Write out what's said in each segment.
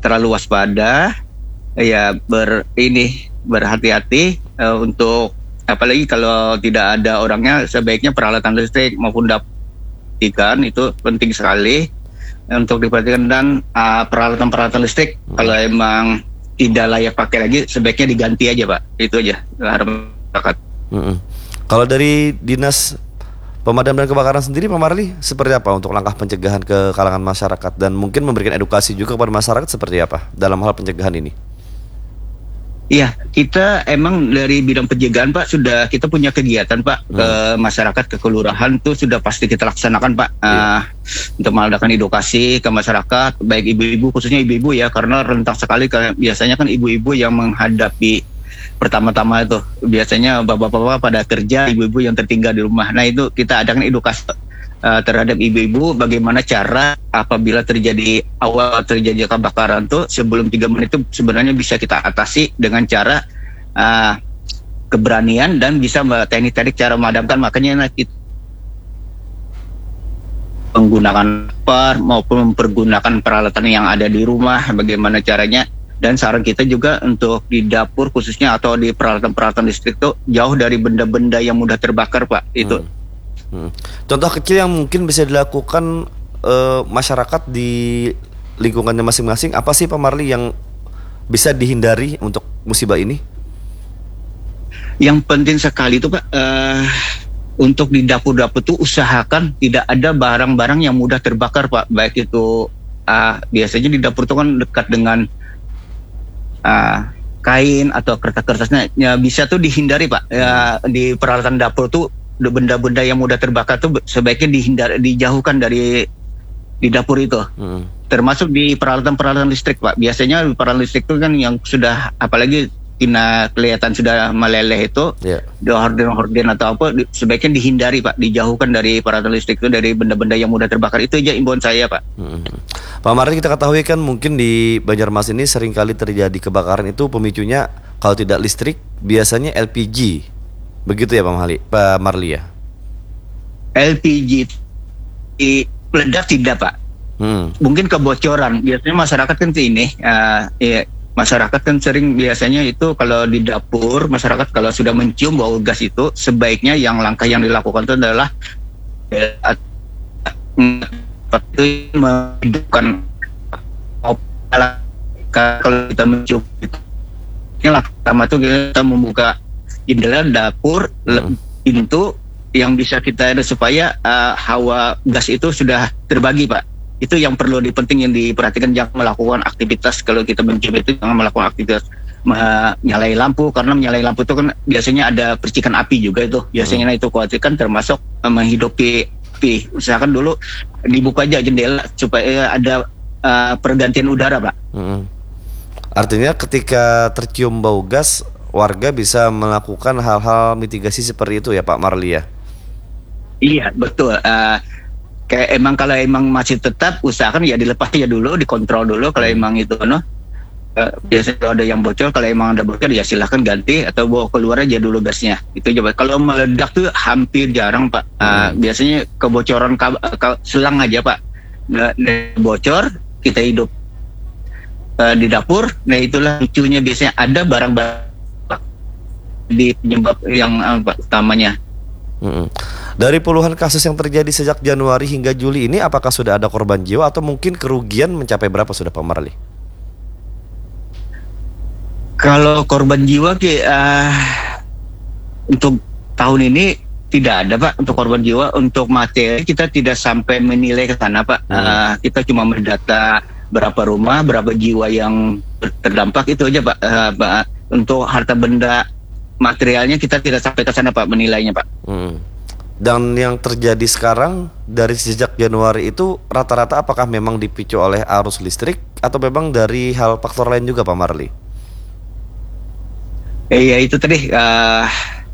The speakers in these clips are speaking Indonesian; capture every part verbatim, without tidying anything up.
terlalu waspada, ya ber ini berhati-hati uh, untuk apalagi kalau tidak ada orangnya, sebaiknya peralatan listrik maupun dapur itu penting sekali untuk diperhatikan, dan uh, peralatan-peralatan listrik hmm. kalau emang tidak layak pakai lagi sebaiknya diganti aja Pak. Itu aja harapan masyarakat. Hmm. Kalau dari Dinas Pemadam dan Kebakaran sendiri Pak Marli, seperti apa untuk langkah pencegahan ke kalangan masyarakat, dan mungkin memberikan edukasi juga kepada masyarakat seperti apa dalam hal pencegahan ini? Iya, kita emang dari bidang pencegahan Pak sudah kita punya kegiatan Pak hmm. ke masyarakat, ke kelurahan tuh sudah pasti kita laksanakan Pak yeah. uh, untuk mengadakan edukasi ke masyarakat, baik ibu-ibu, khususnya ibu-ibu ya, karena rentan sekali biasanya kan ibu-ibu yang menghadapi pertama-tama itu biasanya bapak-bapak pada kerja, ibu-ibu yang tertinggal di rumah. Nah itu kita adakan edukasi uh, terhadap ibu-ibu bagaimana cara apabila terjadi awal terjadi kebakaran tuh sebelum tiga menit itu sebenarnya bisa kita atasi dengan cara uh, keberanian dan bisa teknik-teknik cara memadamkan. Makanya kita menggunakan par maupun mempergunakan peralatan yang ada di rumah, bagaimana caranya. Dan saran kita juga untuk di dapur khususnya atau di peralatan-peralatan listrik itu jauh dari benda-benda yang mudah terbakar Pak. Itu hmm. Hmm. Contoh kecil yang mungkin bisa dilakukan uh, masyarakat di lingkungannya masing-masing, apa sih Pak Marli yang bisa dihindari untuk musibah ini? Yang penting sekali itu Pak, uh, untuk di dapur-dapur itu usahakan tidak ada barang-barang yang mudah terbakar Pak. Baik itu uh, biasanya di dapur itu kan dekat dengan Uh, kain atau kertas-kertasnya ya, bisa tuh dihindari Pak. Ya, di peralatan dapur tuh benda-benda yang mudah terbakar tuh sebaiknya dihindari, dijauhkan dari di dapur itu. Hmm. Termasuk di peralatan-peralatan listrik Pak. Biasanya peralatan listrik itu kan yang sudah apalagi tina kelihatan sudah meleleh itu, yeah. horden-horden atau apa sebaiknya dihindari Pak, dijauhkan dari peralatan listrik itu, dari benda-benda yang mudah terbakar. Itu aja imbauan saya Pak. Hmm. Pak Marli, kita ketahui kan mungkin di Banjarmasin ini seringkali terjadi kebakaran itu pemicunya kalau tidak listrik biasanya L P G. Begitu ya Pak Marli, Pak Marli ya? L P G di peledak tidak Pak. Hmm. Mungkin kebocoran. Biasanya masyarakat kan ini uh, ya, masyarakat kan sering biasanya itu kalau di dapur, masyarakat kalau sudah mencium bau gas itu sebaiknya yang langkah yang dilakukan itu adalah ya, menghidupkan kalau kita mencium itu yang pertama itu kita membuka jendela dapur, hmm. pintu yang bisa kita ada supaya uh, hawa gas itu sudah terbagi Pak. Itu yang perlu dipenting yang diperhatikan, jangan melakukan aktivitas kalau kita mencium itu, jangan melakukan aktivitas menyalai lampu, karena menyalai lampu itu kan biasanya ada percikan api juga itu biasanya. Hmm. Nah itu khawatirkan termasuk uh, menghidupi api. Usahakan dulu dibuka aja jendela supaya ada uh, pergantian udara Pak. Hmm. Artinya ketika tercium bau gas, warga bisa melakukan hal-hal mitigasi seperti itu ya Pak Marli ya? Iya betul. Uh, Kayak emang kalau emang masih tetap usahakan ya dilepas ya dulu, dikontrol dulu kalau emang itu no. Uh, biasanya kalau ada yang bocor, kalau emang ada bocor ya silahkan ganti atau bawa keluar aja dulu gasnya. Itu coba. Kalau meledak tuh hampir jarang Pak. Uh, hmm. Biasanya kebocoran ka- ka- selang aja Pak. Nah, bocor kita hidup uh, di dapur. Nah itulah lucunya, biasanya ada barang-barang di penyebab yang uh, utamanya. Hmm. Dari puluhan kasus yang terjadi sejak Januari hingga Juli ini, apakah sudah ada korban jiwa atau mungkin kerugian mencapai berapa sudah Pak Marli? Kalau korban jiwa uh, untuk tahun ini tidak ada Pak untuk korban jiwa. Untuk materi kita tidak sampai menilai ke sana Pak. Hmm. Uh, kita cuma mendata berapa rumah, berapa jiwa yang terdampak, itu aja Pak. Uh, Pak. Untuk harta benda materialnya kita tidak sampai ke sana Pak menilainya Pak. Hmm. Dan yang terjadi sekarang dari sejak Januari itu rata-rata apakah memang dipicu oleh arus listrik atau memang dari hal faktor lain juga Pak Marli? Eh, ya itu tadi uh,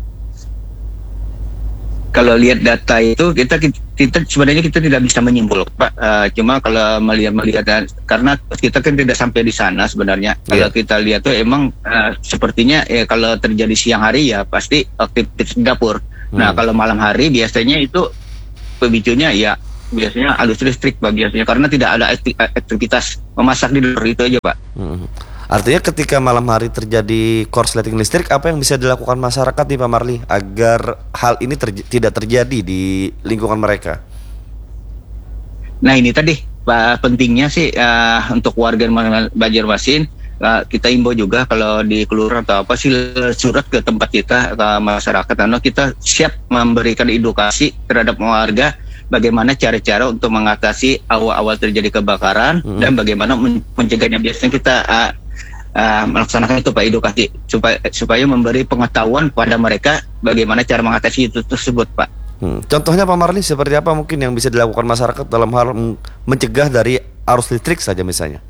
kalau lihat data itu kita kita sebenarnya kita tidak bisa menyimpulkan Pak. Uh, cuma kalau melihat melihat karena kita kan tidak sampai di sana sebenarnya. Yeah. Kalau kita lihat tuh emang uh, sepertinya ya kalau terjadi siang hari ya pasti aktivitas dapur. Hmm. Nah kalau malam hari biasanya itu pemicunya ya biasanya arus listrik Pak biasanya karena tidak ada akti- aktivitas memasak di luar itu aja Pak. Hmm. Artinya ketika malam hari terjadi korsleting listrik, apa yang bisa dilakukan masyarakat nih Pak Marli agar hal ini terj- tidak terjadi di lingkungan mereka? Nah ini tadi Pak, pentingnya sih uh, untuk warga Banjarmasin uh, kita imbau juga kalau di kelurahan atau apa sih surat ke tempat kita ke masyarakat, karena kita siap memberikan edukasi terhadap warga bagaimana cara-cara untuk mengatasi awal-awal terjadi kebakaran hmm. dan bagaimana men- mencegahnya. Biasanya kita uh, uh, melaksanakan itu Pak, edukasi supaya supaya memberi pengetahuan pada mereka bagaimana cara mengatasi itu tersebut Pak. Hmm. Contohnya Pak Marli seperti apa mungkin yang bisa dilakukan masyarakat dalam hal mencegah dari arus listrik saja misalnya?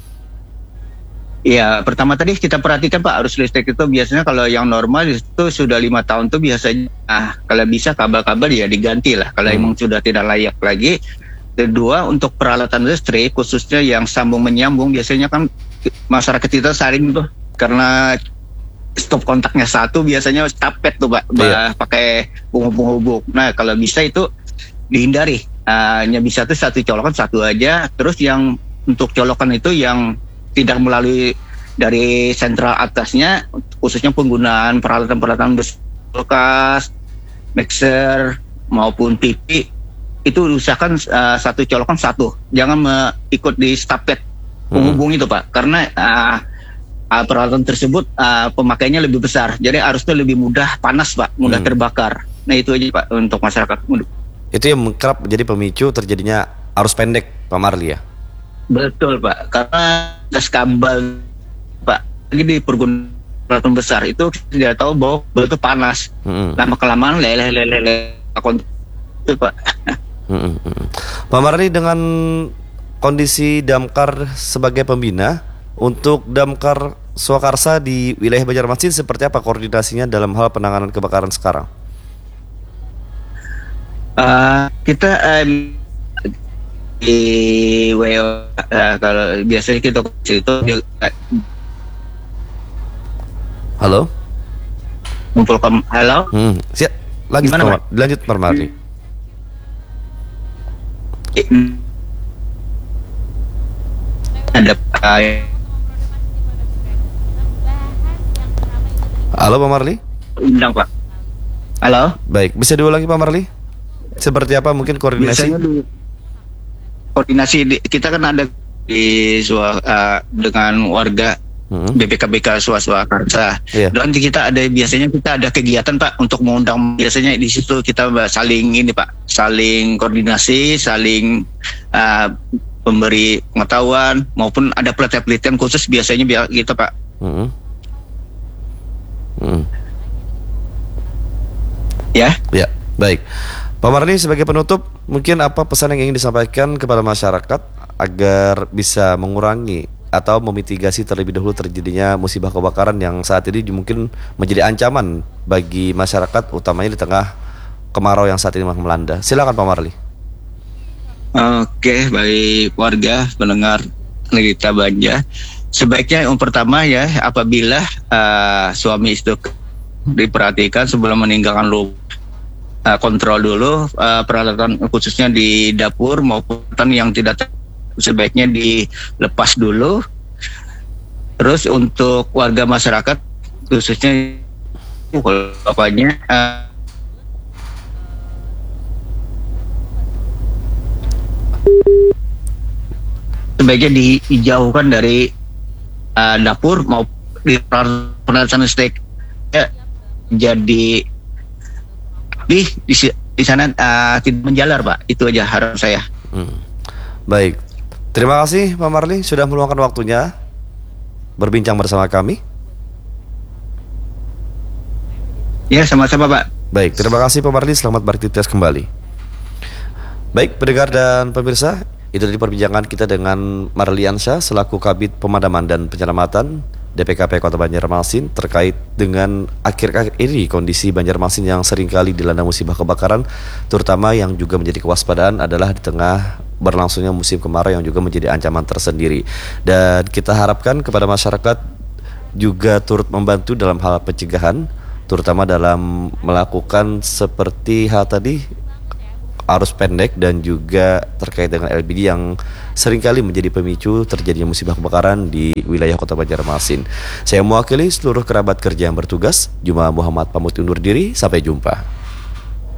Ya pertama tadi kita perhatikan Pak, arus listrik itu biasanya kalau yang normal itu sudah lima tahun tuh biasanya, ah kalau bisa kabel-kabel ya diganti lah kalau hmm. emang sudah tidak layak lagi. Kedua, untuk peralatan listrik khususnya yang sambung menyambung biasanya kan masyarakat kita saling tuh karena stop kontaknya satu biasanya stapet tuh Pak, yeah. pakai penghubung-penghubung. Nah kalau bisa itu dihindari, uh, hanya bisa tuh satu colokan satu aja. Terus yang untuk colokan itu yang tidak melalui dari sentral atasnya, khususnya penggunaan peralatan-peralatan bekas, mixer maupun T V itu usahakan uh, satu colokan satu, jangan uh, ikut di stapet penghubung hmm. itu Pak, karena uh, Uh, peralatan tersebut uh, pemakaiannya lebih besar, jadi arusnya lebih mudah panas Pak, mudah hmm. terbakar. Nah itu aja Pak untuk masyarakat. Itu yang kerap menjadi pemicu terjadinya arus pendek Pak Marli ya? Betul Pak, karena gas kabel Pak lagi di pergunungan peralatan besar itu tidak tahu bahwa itu panas, hmm. lama kelamaan leleh leleh leleh itu Pak. hmm, hmm. Pak Marli, dengan kondisi Damkar sebagai pembina untuk Damkar Swakarsa di wilayah Banjarmasin, seperti apa koordinasinya dalam hal penanganan kebakaran sekarang? Uh, kita um, di W O uh, kalau biasanya kita itu uh, halo, kumpulkan halo, hmm, siap, lanjut Pak, lanjut Pak Marli. Ada uh, Halo Pak Marli. Undang Pak. Halo. Baik, bisa diulangi Pak Marli? Seperti apa mungkin koordinasi? Biasanya koordinasi di, kita kan ada di sua, uh, dengan warga hmm. B P K B K Swakarsa. Yeah. Dan kita ada biasanya kita ada kegiatan Pak untuk mengundang, biasanya di situ kita saling ini Pak, saling koordinasi, saling uh, memberi pengetahuan maupun ada pelatihan-pelatihan khusus biasanya biar kita Pak. Hmm. Hmm. Ya, ya, baik. Pak Marli, sebagai penutup, mungkin apa pesan yang ingin disampaikan kepada masyarakat agar bisa mengurangi atau memitigasi terlebih dahulu terjadinya musibah kebakaran yang saat ini mungkin menjadi ancaman bagi masyarakat, utamanya di tengah kemarau yang saat ini melanda. Silakan Pak Marli. Oke, baik warga pendengar Cerita Banjar. Sebaiknya yang pertama ya, apabila uh, suami istri diperhatikan sebelum meninggalkan rumah, uh, kontrol dulu uh, peralatan khususnya di dapur maupun yang tidak sebaiknya dilepas dulu. Terus untuk warga masyarakat khususnya bapaknya uh, sebaiknya dijauhkan dari Uh, dapur mau di peralatan listrik ya, jadi di di, di sana uh, tidak menjalar Pak, itu aja harapan saya. hmm. Baik, terima kasih Pak Marli sudah meluangkan waktunya berbincang bersama kami. Ya sama-sama Pak. Baik, terima kasih Pak Marli, selamat beraktivitas kembali. Baik pendengar dan pemirsa, itu tadi perbincangan kita dengan Marliansyah selaku Kabid Pemadaman dan Penyelamatan D P K P Kota Banjarmasin terkait dengan akhir-akhir ini kondisi Banjarmasin yang seringkali dilanda musibah kebakaran, terutama yang juga menjadi kewaspadaan adalah di tengah berlangsungnya musim kemarau yang juga menjadi ancaman tersendiri. Dan kita harapkan kepada masyarakat juga turut membantu dalam hal pencegahan, terutama dalam melakukan seperti hal tadi arus pendek dan juga terkait dengan L P G yang seringkali menjadi pemicu terjadinya musibah kebakaran di wilayah Kota Banjarmasin. Saya mewakili seluruh kerabat kerja yang bertugas, Juma Muhammad pamit undur diri, sampai jumpa.